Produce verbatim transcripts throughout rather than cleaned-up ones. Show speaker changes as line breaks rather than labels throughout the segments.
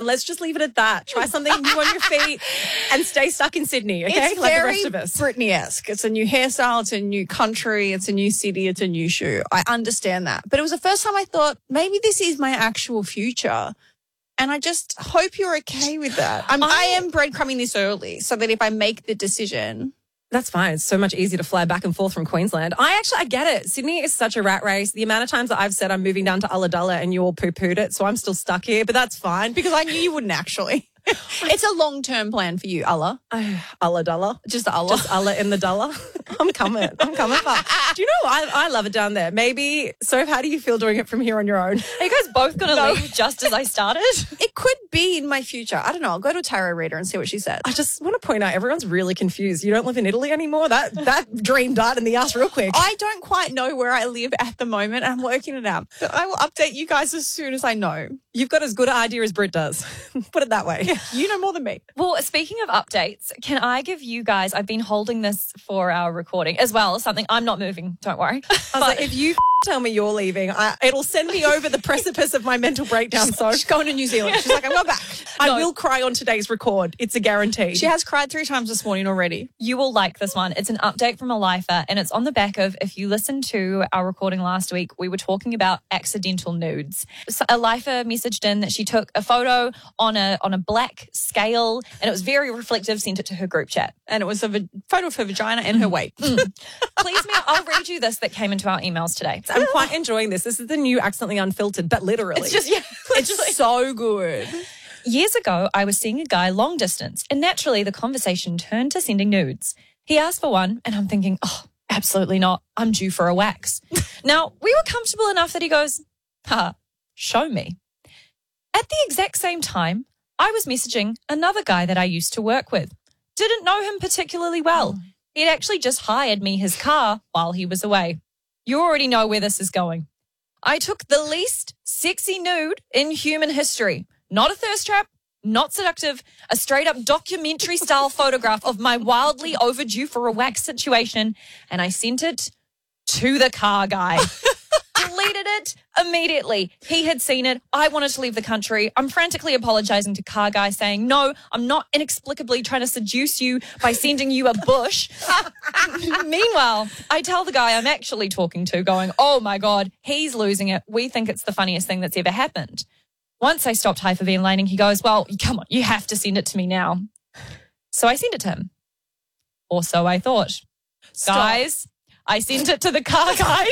Let's just leave it at that. Try something new on your feet and stay stuck in Sydney, okay?
It's
like
very
the rest of us.
Britney-esque. It's a new hairstyle, it's a new country, it's a new city, it's a new shoe. I understand that. But it was the first time I thought, maybe this is my actual future. And I just hope you're okay with that. I'm, I, I am breadcrumbing this early so that if I make the decision...
That's fine. It's so much easier to fly back and forth from Queensland. I actually, I get it. Sydney is such a rat race. The amount of times that I've said I'm moving down to Ulladulla and you all poo-pooed it, so I'm still stuck here, but that's fine.
Because I knew you wouldn't actually. It's a long-term plan for you, Ulla.
Uh, Ulladulla.
Just Ulla.
Just Ulla in the Dulla. I'm coming. I'm coming far. Do you know, I, I love it down there. Maybe, so how do you feel doing it from here on your own?
Are you guys both going to
No.
leave just as I started?
It could be in my future. I don't know. I'll go to a tarot reader and see what she said.
I just want to point out, everyone's really confused. You don't live in Italy anymore? That that dream died in the ass real quick.
I don't quite know where I live at the moment. I'm working it out. But I will update you guys as soon as I know.
You've got as good an idea as Brit does. Put it that way.
You know more than me.
Well, speaking of updates, can I give you guys, I've been holding this for our recording as well as something, I'm not moving, don't worry.
I was like, if you f- tell me you're leaving, I, it'll send me over the precipice of my mental breakdown. So
She's going to New Zealand. She's like, I'm going back.
I
No.
will cry on today's record. It's a guarantee.
She has cried three times this morning already.
You will like this one. It's an update from a lifer, and it's on the back of, if you listened to our recording last week, we were talking about accidental nudes. So a lifer messaged in that she took a photo on a on a black scale, and it was very reflective, sent it to her group chat.
And it was a va- photo of her vagina and her weight.
Please, me, I'll read you this that came into our emails today.
I'm quite enjoying this. This is the new Accidentally Unfiltered, but literally.
It's just, yeah,
It's so good.
Years ago, I was seeing a guy long distance, and naturally the conversation turned to sending nudes. He asked for one, and I'm thinking, oh, absolutely not. I'm due for a wax. Now, we were comfortable enough that he goes, ha, show me. At the exact same time, I was messaging another guy that I used to work with. Didn't know him particularly well. He'd actually just hired me his car while he was away. You already know where this is going. I took the least sexy nude in human history. Not a thirst trap, not seductive, a straight up documentary style photograph of my wildly overdue for a wax situation, and I sent it to the car guy. Deleted it immediately. He had seen it. I wanted to leave the country. I'm frantically apologizing to car guy saying, no, I'm not inexplicably trying to seduce you by sending you a bush. Meanwhile, I tell the guy I'm actually talking to going, oh my God, he's losing it. We think it's the funniest thing that's ever happened. Once I stopped hyperventilating, he goes, well, come on, you have to send it to me now. So I sent it to him. Or so I thought.
Stop.
Guys, I sent it to the car guy.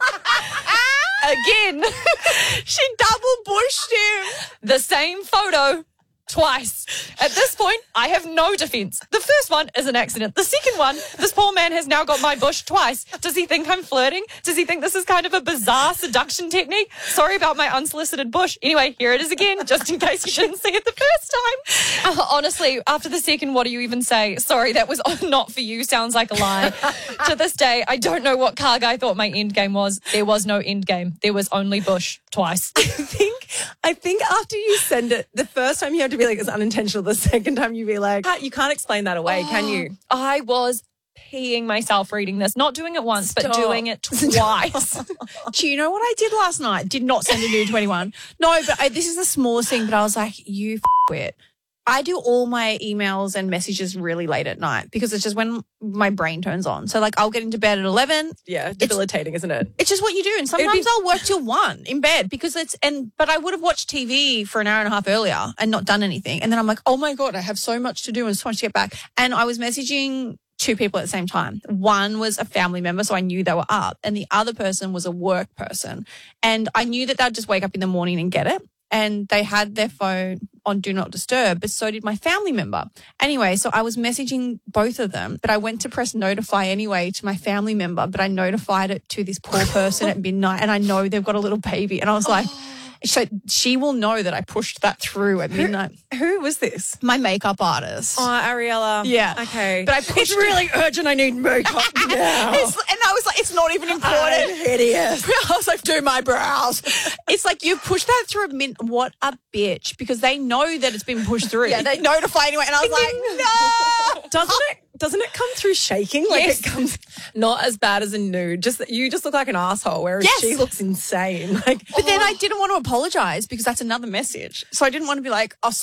Again.
She double bushed him.
The same photo twice. At this point, I have no defense. The first one is an accident. The second one, this poor man has now got my bush twice. Does he think I'm flirting? Does he think this is kind of a bizarre seduction technique? Sorry about my unsolicited bush. Anyway, here it is again, just in case you didn't see it the first time. Uh, honestly, after the second, what do you even say? Sorry, that was not for you. Sounds like a lie. To this day, I don't know what car guy thought my end game was. There was no end game. There was only bush twice.
I think, I think after you send it, the first time you have to be like, it's unintentional. The second time you be like, ah, you can't explain that away, can you?
I was peeing myself reading this. Not doing it once, but
Stop.
doing it twice.
Do you know what I did last night? Did not send a nude to anyone. No, but I, this is the smallest thing, but I was like, you f- it. I do all my emails and messages really late at night because it's just when my brain turns on. So, like, I'll get into bed at eleven.
Yeah, debilitating, isn't it?
It's just what you do. And sometimes
be-
I'll work till one in bed because it's, and, but I would have watched T V for an hour and a half earlier and not done anything. And then I'm like, oh my God, I have so much to do and so much to get back. And I was messaging two people at the same time. One was a family member, so I knew they were up. And the other person was a work person. And I knew that they'd just wake up in the morning and get it. And they had their phone on Do Not Disturb, but so did my family member. Anyway, so I was messaging both of them, but I went to press notify anyway to my family member, but I notified it to this poor person at midnight, and I know they've got a little baby. And I was like, so she will know that I pushed that through at midnight.
Who was this?
My makeup artist.
Oh, Ariella.
Yeah.
Okay.
But I pushed
It's really urgent. I need makeup now.
It's, and I was like, it's not even important.
I'm hideous.
I was like, do my brows. It's like you push that through a min. What a bitch, because they know that it's been pushed through.
Yeah,
they notify anyway. And I was like, no.
Doesn't it? Doesn't it come through shaking? Like
Yes.
it comes not as bad as a nude. Just that you just look like an asshole, whereas
Yes.
she looks insane. Like,
But then I didn't want to apologize because that's another message. So I didn't want to be like, oh,